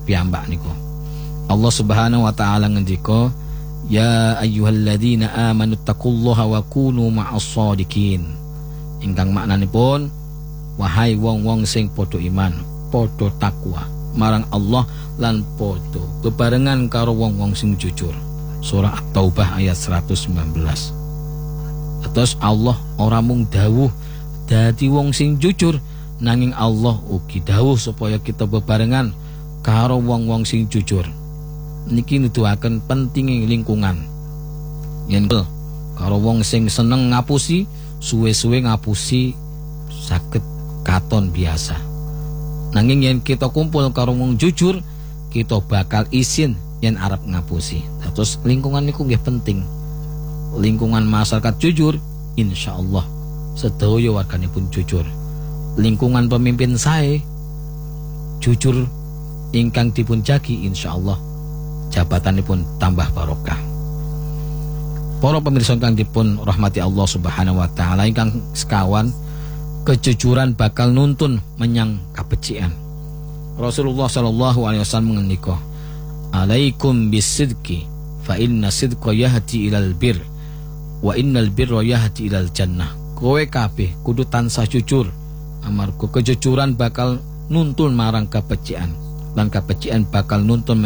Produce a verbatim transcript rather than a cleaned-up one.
piyambak niku. Allah Subhanahu wa taala ngendika, ya ayyuhalladzina amanu taqullaha wa kunu ma'as shadiqin. Ingkang maknanipun, wahai wong-wong sing padha iman, padha takwa marang Allah lan padha bebarengan karo wong-wong sing jujur. Surah At-Taubah ayat seratus sembilan belas. Terus Allah ora mung dawuh dadi wong sing jujur, nanging Allah ugi dawuh supaya kita bebarengan karo wong-wong sing jujur. Niki nuduhaken pentingnya lingkungan. Yen karo wong sing seneng ngapusi, suwe-suwe ngapusi saged katon biasa. Nanging yen kita kumpul karo wong jujur, kita bakal isin yen arep ngapusi. Terus lingkungan niku nggih penting. Lingkungan masyarakat jujur, insyaallah sedaya warganipun jujur. Lingkungan pemimpin sae jujur ingkang dipun jagi, insyaallah jabatanipun tambah barokah. Para pemirsa ingkang dipun rahmati Allah Subhanahu wa taala, ingkang sekawan, kejujuran bakal nuntun menyang kabecikan. Rasulullah sallallahu alaihi wasallam ngendika, alaikum bisidqi fa inna sidqa yahdi ilal bir wa innal birra yahdi ilal jannah. Kowe kabeh kudu tansah jujur, amarga kejujuran bakal nuntun marang kabecikan lan kabecikan bakal nuntun